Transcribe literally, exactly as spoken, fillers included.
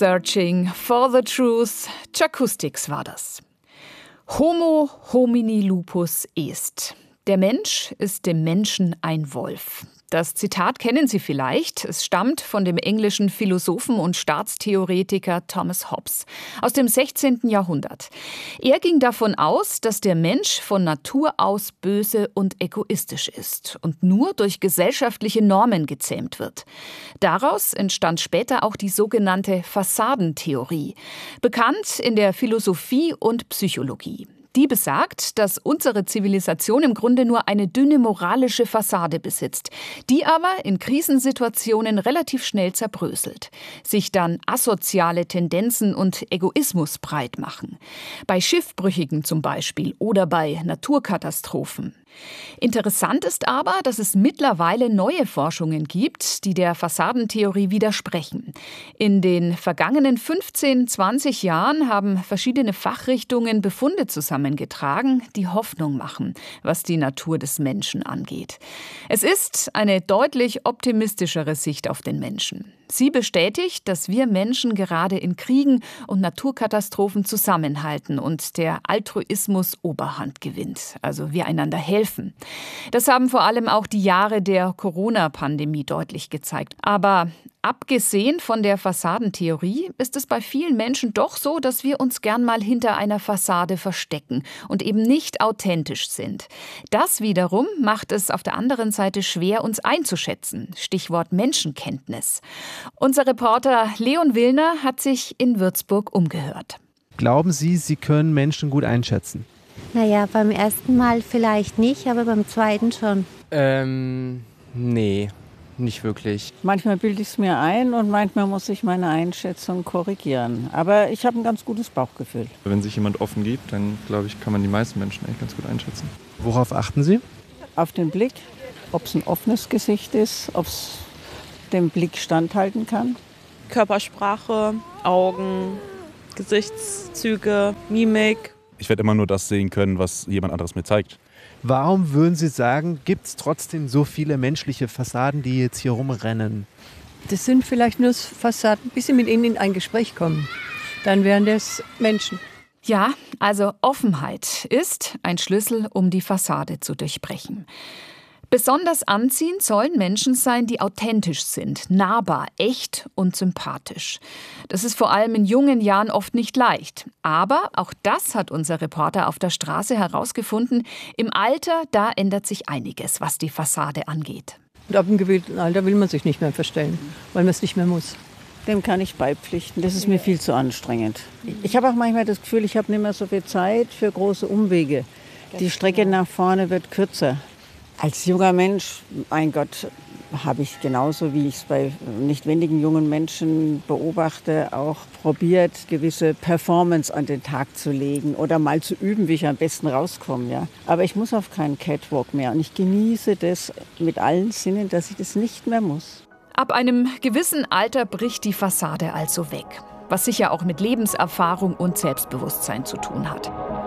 Searching for the Truth. Jacoustics war das. Homo homini lupus est. Der Mensch ist dem Menschen ein Wolf. Das Zitat kennen Sie vielleicht. Es stammt von dem englischen Philosophen und Staatstheoretiker Thomas Hobbes aus dem sechzehnten Jahrhundert. Er ging davon aus, dass der Mensch von Natur aus böse und egoistisch ist und nur durch gesellschaftliche Normen gezähmt wird. Daraus entstand später auch die sogenannte Fassadentheorie, bekannt in der Philosophie und Psychologie. Die besagt, dass unsere Zivilisation im Grunde nur eine dünne moralische Fassade besitzt, die aber in Krisensituationen relativ schnell zerbröselt, sich dann asoziale Tendenzen und Egoismus breit machen. Bei Schiffbrüchigen zum Beispiel oder bei Naturkatastrophen. Interessant ist aber, dass es mittlerweile neue Forschungen gibt, die der Fassadentheorie widersprechen. In den vergangenen fünfzehn, zwanzig Jahren haben verschiedene Fachrichtungen Befunde zusammengetragen, die Hoffnung machen, was die Natur des Menschen angeht. Es ist eine deutlich optimistischere Sicht auf den Menschen. Sie bestätigt, dass wir Menschen gerade in Kriegen und Naturkatastrophen zusammenhalten und der Altruismus Oberhand gewinnt, also wir einander helfen. Das haben vor allem auch die Jahre der Corona-Pandemie deutlich gezeigt. Aber abgesehen von der Fassadentheorie ist es bei vielen Menschen doch so, dass wir uns gern mal hinter einer Fassade verstecken und eben nicht authentisch sind. Das wiederum macht es auf der anderen Seite schwer, uns einzuschätzen. Stichwort Menschenkenntnis. Unser Reporter Leon Willner hat sich in Würzburg umgehört. Glauben Sie, Sie können Menschen gut einschätzen? Naja, beim ersten Mal vielleicht nicht, aber beim zweiten schon. Ähm, nee, nicht wirklich. Manchmal bilde ich es mir ein und manchmal muss ich meine Einschätzung korrigieren. Aber ich habe ein ganz gutes Bauchgefühl. Wenn sich jemand offen gibt, dann glaube ich, kann man die meisten Menschen echt ganz gut einschätzen. Worauf achten Sie? Auf den Blick, ob es ein offenes Gesicht ist, ob es dem Blick standhalten kann. Körpersprache, Augen, Gesichtszüge, Mimik. Ich werde immer nur das sehen können, was jemand anderes mir zeigt. Warum würden Sie sagen, gibt es trotzdem so viele menschliche Fassaden, die jetzt hier rumrennen? Das sind vielleicht nur Fassaden, bis Sie mit ihnen in ein Gespräch kommen. Dann wären das Menschen. Ja, also Offenheit ist ein Schlüssel, um die Fassade zu durchbrechen. Besonders anziehend sollen Menschen sein, die authentisch sind, nahbar, echt und sympathisch. Das ist vor allem in jungen Jahren oft nicht leicht. Aber auch das hat unser Reporter auf der Straße herausgefunden. Im Alter, da ändert sich einiges, was die Fassade angeht. Und ab einem gewissen Alter will man sich nicht mehr verstellen, weil man es nicht mehr muss. Dem kann ich beipflichten, das ist mir viel zu anstrengend. Ich habe auch manchmal das Gefühl, ich habe nicht mehr so viel Zeit für große Umwege. Die Strecke nach vorne wird kürzer. Als junger Mensch, mein Gott, habe ich genauso, wie ich es bei nicht wenigen jungen Menschen beobachte, auch probiert, gewisse Performance an den Tag zu legen oder mal zu üben, wie ich am besten rauskomme. Ja. Aber ich muss auf keinen Catwalk mehr und ich genieße das mit allen Sinnen, dass ich das nicht mehr muss. Ab einem gewissen Alter bricht die Fassade also weg, was sicher auch mit Lebenserfahrung und Selbstbewusstsein zu tun hat.